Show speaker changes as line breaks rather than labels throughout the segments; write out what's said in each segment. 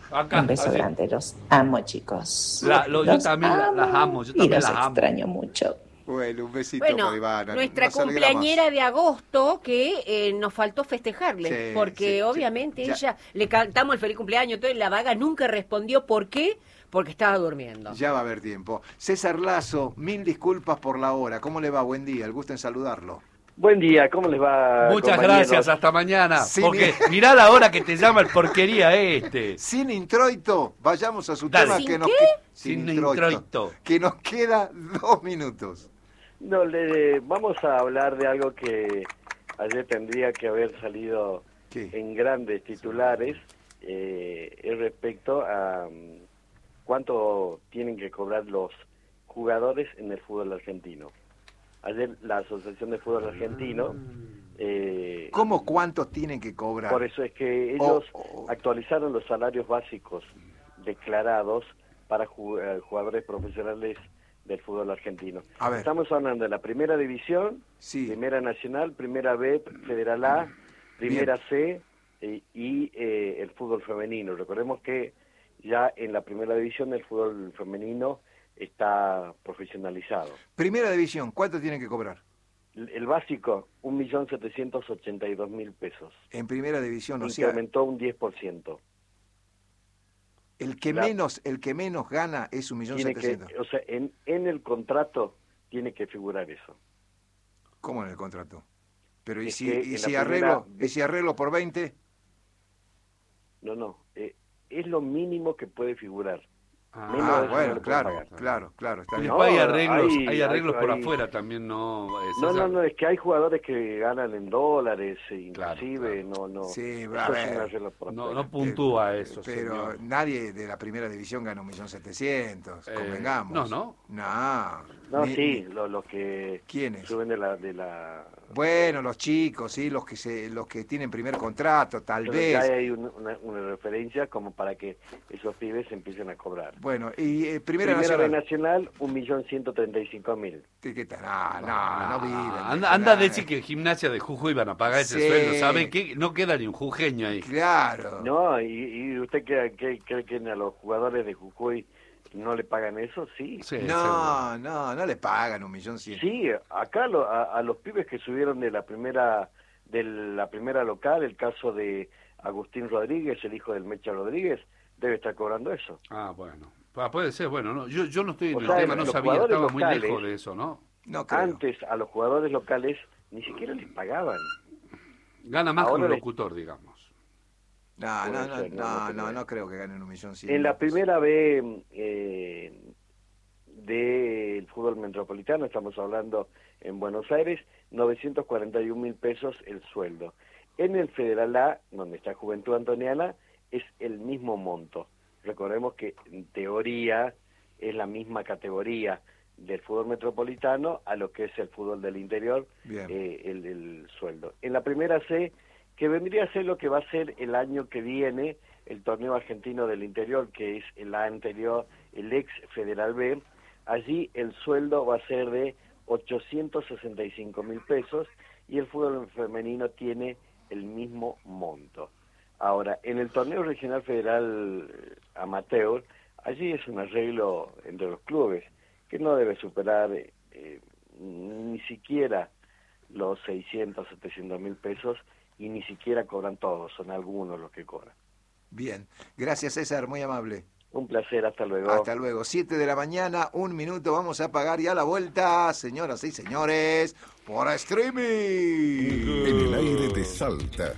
Acá,
Un beso
así.
grande, los amo, chicos.
Yo
Los
también las amo, yo
y
también
los
las amo.
extraño mucho.
Bueno, un besito
Bueno,
para Ivana.
nuestra
Nos alegramos.
cumpleañera de agosto que nos faltó festejarle,
Sí,
porque
sí,
obviamente
ya.
ella, le cantamos el feliz cumpleaños, entonces la vaga nunca respondió. ¿Por qué? Porque estaba durmiendo.
Ya va a haber tiempo. César Lazo, 1000 disculpas por la hora. ¿Cómo le va? Buen día, el gusto en saludarlo.
Buen día, ¿cómo les va,
Muchas
compañeros?
gracias, hasta mañana.
Sí,
Porque mirá la hora que te llama el porquería este.
Sin introito, vayamos a su
Dale.
tema
¿Sin
que nos
qué?
Sin introito.
Que nos queda 2 minutos.
No, vamos a hablar de algo que ayer tendría que haber salido
¿Qué?
en grandes titulares, es respecto a cuánto tienen que cobrar los jugadores en el fútbol argentino. Ayer la Asociación de Fútbol Argentino...
¿Cómo cuántos tienen que cobrar?
Por eso es que ellos
Oh.
actualizaron los salarios básicos declarados para jugadores profesionales del fútbol argentino.
A ver.
Estamos hablando de la Primera División,
Sí.
Primera Nacional, Primera B, Federal A, Primera C y el fútbol femenino. Recordemos que ya en la Primera División el fútbol femenino está profesionalizado.
Primera división, ¿cuánto tienen que cobrar?
El básico, 1.782.000 pesos.
En primera división, o sea,
Incrementó un 10%.
el que menos gana es
Tiene que,
1.700.000.
o sea, en el contrato tiene que figurar eso.
¿Cómo en el contrato? Pero
Es que en la
si arreglo por 20,
No, es lo mínimo que puede figurar. Menos de eso no
bueno,
le pueden pagar.
claro, está
Y
bien.
después hay
No,
arreglos
hay-
por
hay-
afuera también, ¿no?
No, es que hay jugadores que ganan en dólares, inclusive,
Claro.
no.
Sí,
Eso
a
es
ver.
un arreglo por
No,
afuera.
no puntúa eso,
Pero
señor.
nadie de la primera división gana 1.700.000, convengamos.
No.
No,
Ni-
sí, los que
¿Quiénes?
suben de la
Bueno, los chicos, sí, los que tienen primer contrato, tal
pero
vez.
ya hay una referencia como para que esos pibes empiecen a cobrar.
Bueno, y Primera
Primera B
Nacional.
Nacional, 1.135.000.
¿Qué tal? No viven.
Anda a decir que Gimnasia de Jujuy van a pagar ese
Sí.
sueldo. ¿Saben qué? No queda ni un jujeño ahí.
Claro.
No, y usted cree que a los jugadores de Jujuy no le pagan eso, sí.
Sí,
no le pagan 1.100.000.
Sí, acá a los pibes que subieron de la primera local, el caso de Agustín Rodríguez, el hijo del Mecha Rodríguez, debe estar cobrando eso.
Bueno. Puede ser, bueno, no, yo no estoy en
O
el
sea,
tema, no
los
sabía,
jugadores
estaba muy
locales-
lejos de eso, ¿no?
No creo.
Antes a los jugadores locales ni siquiera les pagaban.
Gana más que
Ahora
un
le-
locutor, digamos.
Puede ser,
No creo que ganen 1.100.000.
En la primera B del fútbol metropolitano, estamos hablando en Buenos Aires, 941.000 pesos el sueldo. En el Federal A, donde está Juventud Antoniana, es el mismo monto. Recordemos que en teoría es la misma categoría del fútbol metropolitano a lo que es el fútbol del interior,
Bien.
el sueldo. En la primera C, que vendría a ser lo que va a ser el año que viene el torneo argentino del interior, que es el anterior, el ex Federal B, allí el sueldo va a ser de 865.000 pesos y el fútbol femenino tiene el mismo monto. Ahora, en el torneo regional federal amateur, allí es un arreglo entre los clubes que no debe superar ni siquiera los 700.000 pesos y ni siquiera cobran todos, son algunos los que cobran.
Bien. Gracias, César, muy amable.
Un placer, hasta luego.
Hasta luego. 7 de la mañana, 1 minuto, vamos a pagar y a la vuelta, señoras y señores, por streaming.
En el aire de Salta,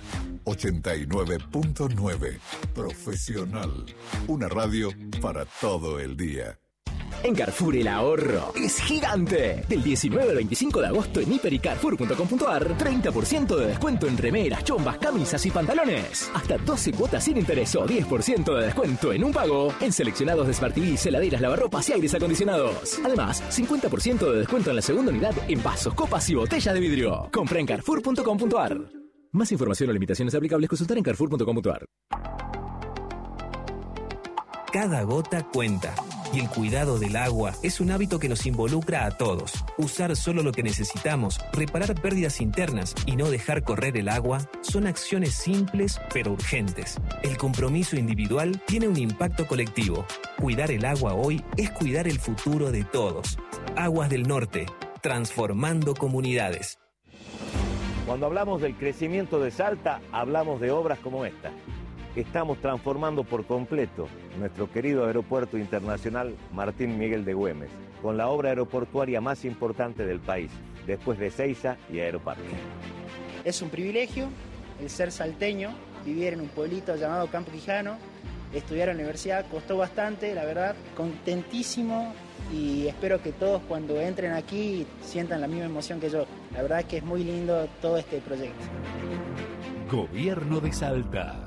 89.9. Profesional. Una radio para todo el día.
En Carrefour el ahorro es gigante. Del 19 al 25 de agosto en hiper y carrefour.com.ar, 30% de descuento en remeras, chombas, camisas y pantalones. Hasta 12 cuotas sin interés o 10% de descuento en un pago en seleccionados de Smart TV, heladeras, lavarropas y aires acondicionados. Además, 50% de descuento en la segunda unidad en vasos, copas y botellas de vidrio. Compra en carrefour.com.ar. Más información o limitaciones aplicables consultar en carrefour.com.ar.
Cada gota cuenta. Y el cuidado del agua es un hábito que nos involucra a todos. Usar solo lo que necesitamos, reparar pérdidas internas y no dejar correr el agua son acciones simples pero urgentes. El compromiso individual tiene un impacto colectivo. Cuidar el agua hoy es cuidar el futuro de todos. Aguas del Norte, transformando comunidades.
Cuando hablamos del crecimiento de Salta, hablamos de obras como esta. Estamos transformando por completo nuestro querido aeropuerto internacional Martín Miguel de Güemes, con la obra aeroportuaria más importante del país, después de Ezeiza y Aeroparque.
Es un privilegio el ser salteño, vivir en un pueblito llamado Campo Quijano, estudiar en la universidad, costó bastante, la verdad, contentísimo, y espero que todos cuando entren aquí sientan la misma emoción que yo. La verdad es que es muy lindo todo este proyecto.
Gobierno de Salta.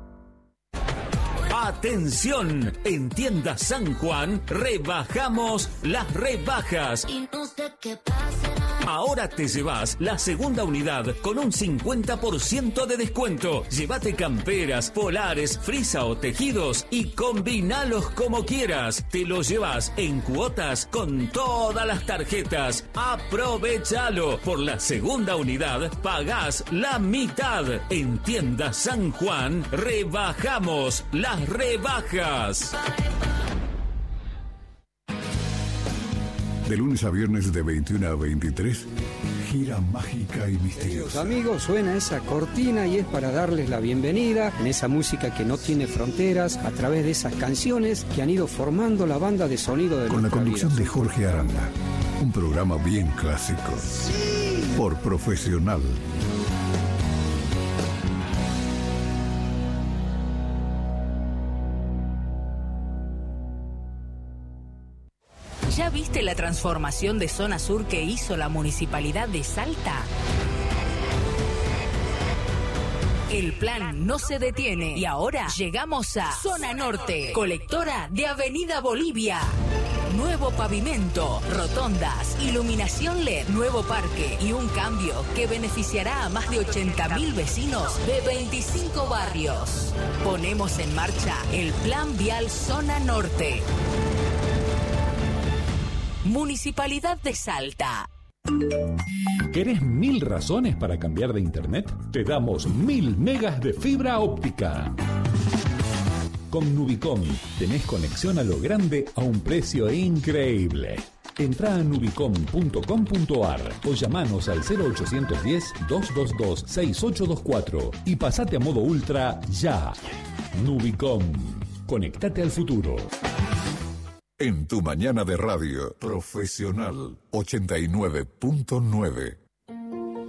¡Atención! En Tiendas San Juan rebajamos las rebajas. Ahora te llevas la segunda unidad con un 50% de descuento. Llévate camperas, polares, frisa o tejidos y combinalos como quieras. Te los llevas en cuotas con todas las tarjetas. ¡Aprovechalo! Por la segunda unidad pagás la mitad. En Tiendas San Juan rebajamos las rebajas.
De lunes a viernes de 21 a 23, gira mágica y misteriosa.
Queridos amigos, suena esa cortina y es para darles la bienvenida en esa música que no tiene fronteras, a través de esas canciones que han ido formando la banda de sonido de
con la conducción
vida.
de Jorge Aranda. Un programa bien clásico. Sí. Por Profesional.
¿Ya viste la transformación de zona sur que hizo la Municipalidad de Salta? El plan no se detiene y ahora llegamos a Zona Norte, colectora de Avenida Bolivia. Nuevo pavimento, rotondas, iluminación LED, nuevo parque y un cambio que beneficiará a más de 80.000 vecinos de 25 barrios. Ponemos en marcha el Plan Vial Zona Norte. Municipalidad de Salta.
¿Querés 1000 razones para cambiar de internet? Te damos 1000 megas de fibra óptica. Con Nubicom tenés conexión a lo grande a un precio increíble. Entrá a nubicom.com.ar o llamanos al 0810-222-6824 y pasate a modo ultra ya. Nubicom. Conectate al futuro.
En tu mañana de radio, Profesional 89.9.